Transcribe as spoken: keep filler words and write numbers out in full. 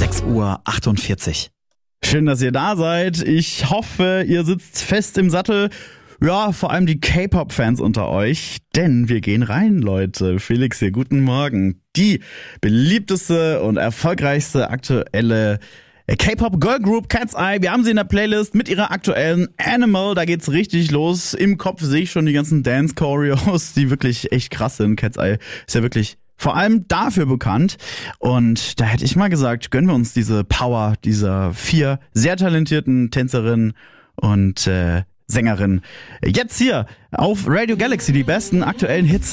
sechs Uhr achtundvierzig. Schön, dass ihr da seid. Ich hoffe, ihr sitzt fest im Sattel. Ja, vor allem die K-Pop-Fans unter euch, denn wir gehen rein, Leute. Felix hier, guten Morgen. Die beliebteste und erfolgreichste aktuelle K-Pop-Girl-Group Cat's Eye. Wir haben sie in der Playlist mit ihrer aktuellen Animal. Da geht's richtig los. Im Kopf sehe ich schon die ganzen Dance-Choreos, die wirklich echt krass sind. Cat's Eye ist ja wirklich vor allem dafür bekannt. Und da hätte ich mal gesagt, gönnen wir uns diese Power dieser vier sehr talentierten Tänzerinnen und äh, Sängerin. Jetzt hier auf Radio Galaxy die besten aktuellen Hits